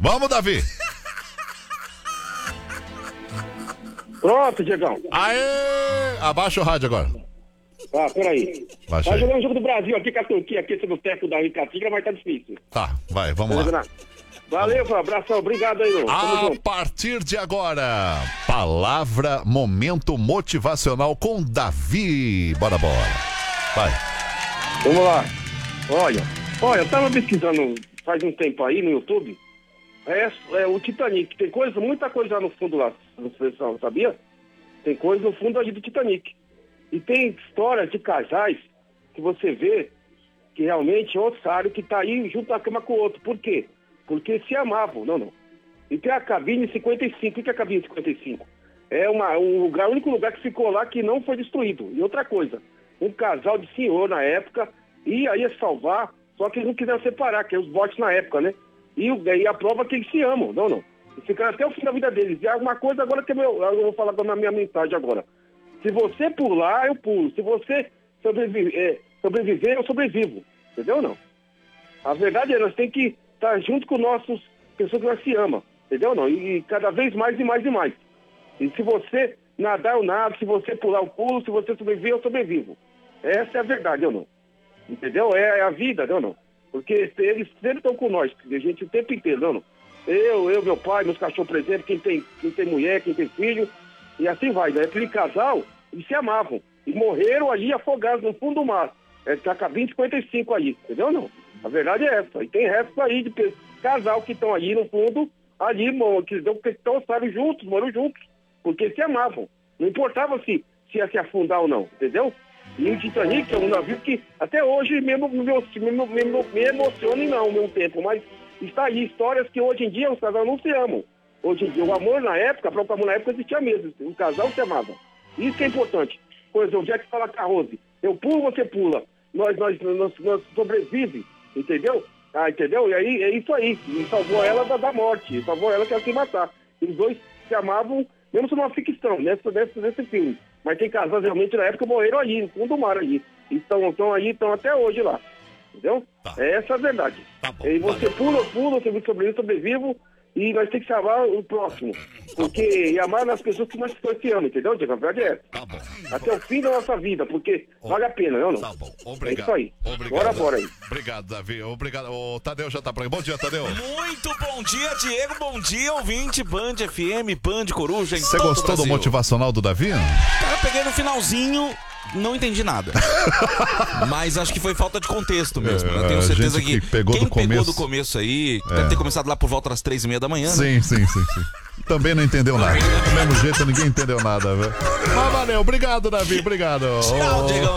Vamos, Davi. Pronto, Diegão. Aê! Abaixa o rádio agora. Ah, peraí. Baixa Tá aí. jogando o jogo do Brasil aqui com a Turquia, aqui sobre o teto da Ricatinga, mas tá difícil. Tá, vai, vamos lá. Valeu, Fã, abração, obrigado aí, ô. Tamo A junto. partir de agora, palavra, momento motivacional com Davi. Bora. Vai. Vamos lá. Olha, eu tava pesquisando faz um tempo aí no YouTube. O Titanic. Tem muita coisa lá no fundo lá, pessoal, sabia? Tem coisa no fundo ali do Titanic. E tem histórias de casais que você vê que realmente é o osário que tá aí junto na cama com o outro. Por quê? Porque se amavam, não. E tem a cabine 55. O que é a cabine 55? É o único lugar que ficou lá que não foi destruído. E outra coisa, um casal de senhor na época ia salvar, só que eles não quiseram separar, que é os botes na época, né? E a prova é que eles se amam, não. E ficaram até o fim da vida deles. E alguma coisa agora que eu vou falar na minha mensagem agora. Se você pular, eu pulo. Se você sobreviver, eu sobrevivo. Entendeu ou não? A verdade é, nós temos que estar junto com nossas pessoas que nós se amam. Entendeu ou não? E cada vez mais e mais e mais. E se você nadar, eu nado. Se você pular, eu pulo. Se você sobreviver, eu sobrevivo. Essa é a verdade, ou não? Entendeu? É a vida, não? Porque eles sempre estão com nós. A gente o tempo inteiro, não? Eu, meu pai, meus cachorros, por exemplo, quem tem mulher, quem tem filho. E assim vai, né? Aquele casal, eles se amavam. E morreram ali afogados no fundo do mar. Tá a cabine 55 aí, entendeu ou não? A verdade é essa. E tem restos aí de casal que estão ali no fundo, ali, que estão juntos, moram juntos. Porque se amavam. Não importava se ia se afundar ou não, entendeu? E o Titanic é um navio que até hoje me emociona ao mesmo tempo, mas está aí histórias que hoje em dia os casais não se amam. Hoje em dia, o amor na época, o próprio amor na época existia mesmo. O casal se amava. Isso que é importante. Por exemplo, o Jack fala com a Rose, eu pulo, você pula. Nós sobrevivemos, entendeu? Entendeu? E aí, é isso aí. E salvou ela da morte. Salvou ela que ela se matar. E os dois se amavam, mesmo sendo uma ficção, nesse filme. Mas tem casais realmente na época morreram ali, no fundo do mar ali. Estão até hoje lá. Entendeu? Tá. Essa é a verdade. Tá bom, E você pula, você sobrevive, e nós temos que salvar o próximo. E amar nas pessoas que nós se amam, entendeu, Diego? A verdade é essa. Tá bom. Até o fim da nossa vida, porque vale a pena, não? Tá bom, obrigado. É isso aí. Obrigado. Bora aí. Obrigado, Davi. Obrigado. O Tadeu já tá por aí. Bom dia, Tadeu. Muito bom dia, Diego. Bom dia, ouvinte. Band FM, Band Coruja. Você gostou do motivacional do Davi? Cara, eu peguei no finalzinho, não entendi nada. Mas acho que foi falta de contexto mesmo. Eu tenho certeza gente que pegou quem do começo. pegou do começo aí, deve ter começado lá por volta das 3:30 da manhã. Sim. Também não entendeu nada. Do mesmo jeito, ninguém entendeu nada, velho. Mas valeu. Obrigado, Davi. Obrigado. Tchau, Diego.